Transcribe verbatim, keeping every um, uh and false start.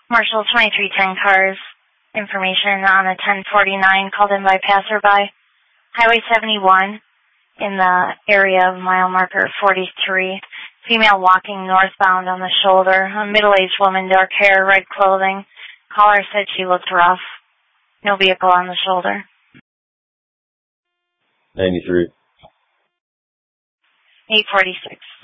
Marshall twenty-three ten cars. Information on a ten forty-nine called in by passerby. Highway seventy-one in the area of mile marker forty-three. Female walking northbound on the shoulder. A middle-aged woman, dark hair, red clothing. Caller said she looked rough. No vehicle on the shoulder. ninety-three. eight forty-six.